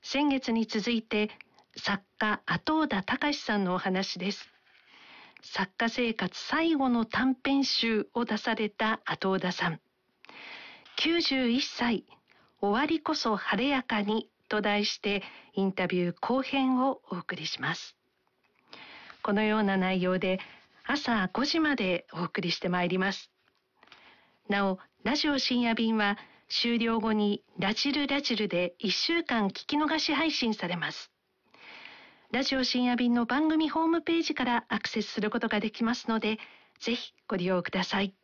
先月に続いて作家後田隆さんのお話です。作家生活最後の短編集を出された後田さん。91歳、終わりこそ晴れやかにと題してインタビュー後編をお送りします。このような内容で朝5時までお送りしてまいります。なお、ラジオ深夜便は終了後にラジルで1週間聞き逃し配信されます。ラジオ深夜便の番組ホームページからアクセスすることができますので、ぜひご利用ください。